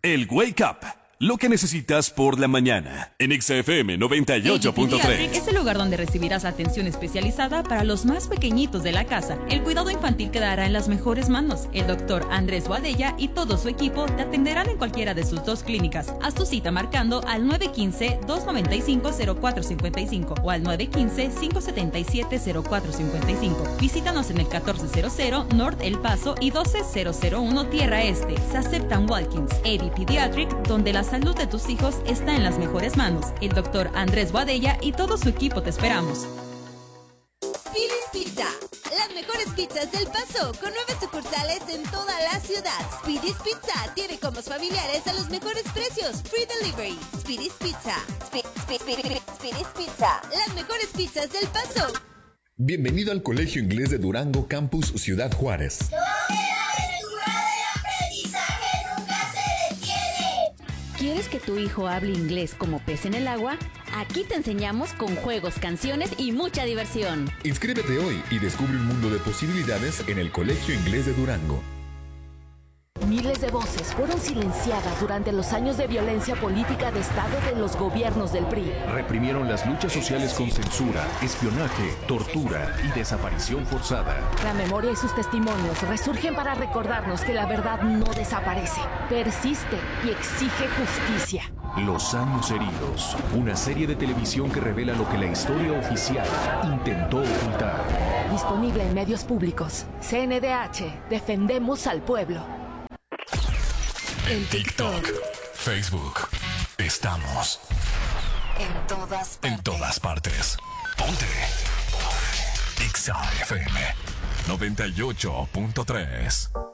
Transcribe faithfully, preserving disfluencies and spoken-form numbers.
El Wake Up. Lo que necesitas por la mañana. En X F M noventa y ocho punto tres. Es el lugar donde recibirás atención especializada para los más pequeñitos de la casa. El cuidado infantil quedará en las mejores manos. El doctor Andrés Boadella y todo su equipo te atenderán en cualquiera de sus dos clínicas. Haz tu cita marcando al nueve uno cinco, dos nueve cinco, cero cuatro cinco cinco o al nueve uno cinco, cinco siete siete, cero cuatro cinco cinco. Visítanos en el catorce cero cero North El Paso y doce mil uno Tierra Este. Se aceptan walk-ins. Eddie Pediatric, donde las salud de tus hijos está en las mejores manos. El doctor Andrés Boadella y todo su equipo te esperamos. Speedy's Pizza, las mejores pizzas del Paso, con nueve sucursales en toda la ciudad. Speedy's Pizza tiene combos familiares a los mejores precios. Free delivery. Speedy's Pizza. Spe Spe Spe Speedy's Pizza, las mejores pizzas del Paso. Bienvenido al Colegio Inglés de Durango, Campus Ciudad Juárez. ¿Quieres que tu hijo hable inglés como pez en el agua? Aquí te enseñamos con juegos, canciones y mucha diversión. Inscríbete hoy y descubre un mundo de posibilidades en el Colegio Inglés de Durango. Miles de voces fueron silenciadas durante los años de violencia política de Estado de los gobiernos del P R I. Reprimieron las luchas sociales con censura, espionaje, tortura y desaparición forzada. La memoria y sus testimonios resurgen para recordarnos que la verdad no desaparece, persiste y exige justicia. Los años heridos, una serie de televisión que revela lo que la historia oficial intentó ocultar. Disponible en medios públicos. C N D H, defendemos al pueblo. En TikTok, Facebook, estamos En todas partes. en todas partes. Ponte X F M noventa y ocho punto tres.